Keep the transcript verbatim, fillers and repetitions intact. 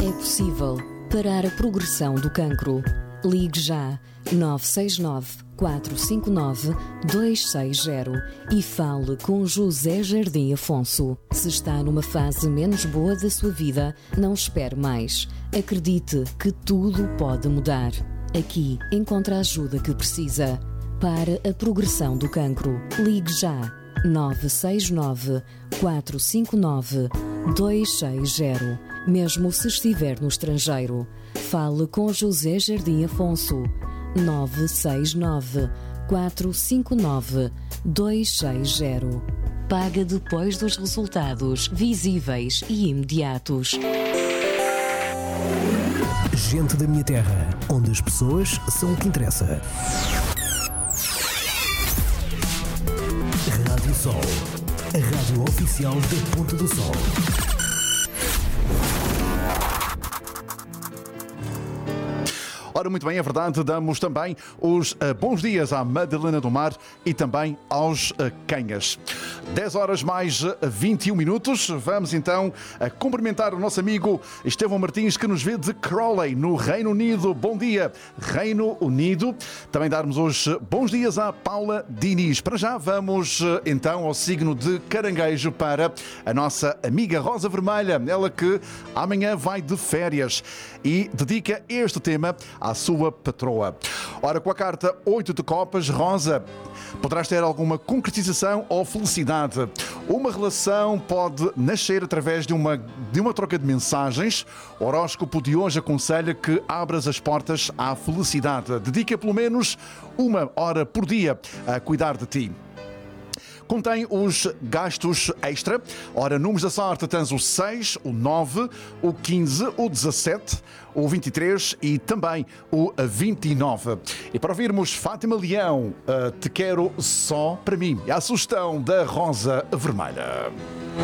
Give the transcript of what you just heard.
É possível parar a progressão do cancro. Ligue já nove seis nove, quatro cinco nove, dois seis zero e fale com José Jardim Afonso. Se está numa fase menos boa da sua vida, não espere mais. Acredite que tudo pode mudar. Aqui encontra a ajuda que precisa. Para a progressão do cancro, ligue já nove seis nove, quatro cinco nove, dois seis zero. Mesmo se estiver no estrangeiro, fale com José Jardim Afonso. nove seis nove, quatro cinco nove, dois seis zero. Paga depois dos resultados visíveis e imediatos. Gente da minha terra, onde as pessoas são o que interessa. Rádio Sol, a rádio oficial da Ponta do Sol. Ora, muito bem, é verdade, damos também os uh, bons dias à Madalena do Mar e também aos uh, Canhas. dez horas mais uh, vinte e um minutos. Vamos então uh, cumprimentar o nosso amigo Estevão Martins, que nos vê de Crawley, no Reino Unido. Bom dia, Reino Unido. Também darmos os uh, bons dias à Paula Diniz. Para já vamos uh, então ao signo de Caranguejo para a nossa amiga Rosa Vermelha, ela que amanhã vai de férias e dedica este tema à sua patroa. Ora, com a carta oito de copas, Rosa, poderás ter alguma concretização ou felicidade. Uma relação pode nascer através de uma, de uma troca de mensagens. O horóscopo de hoje aconselha que abras as portas à felicidade. Dedica pelo menos uma hora por dia a cuidar de ti. Contém os gastos extra. Ora, números da sorte tens o seis, o nove, o quinze, o dezassete, o vinte e três e também o vinte e nove. E para ouvirmos Fátima Leão, Te Quero Só Para Mim. É a sugestão da Rosa Vermelha.